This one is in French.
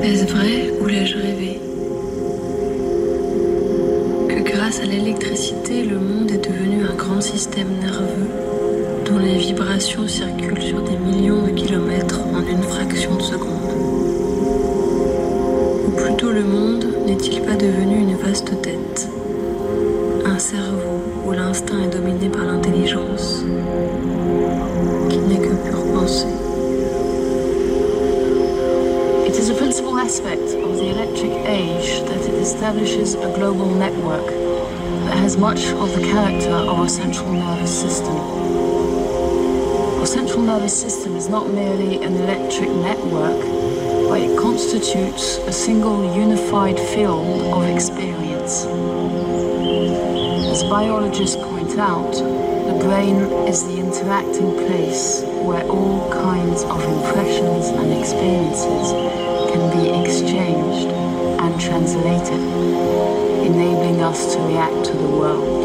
Est-ce vrai ou l'ai-je rêvé? Que grâce à l'électricité, le monde est devenu un grand système nerveux dont les vibrations circulent sur des millions de kilomètres en une fraction de seconde. Ou plutôt le monde n'est-il pas devenu une vaste tête, un cerveau où l'instinct est dominé par l'intelligence, qui n'est que pure pensée? It is a principal aspect of the electric age that it establishes a global network that has much of the character of our central nervous system. Our central nervous system is not merely an electric network, but it constitutes a single unified field of experience. As biologists point out, the brain is the interacting place where all kinds of impressions and experiences can be exchanged and translated, enabling us to react to the world.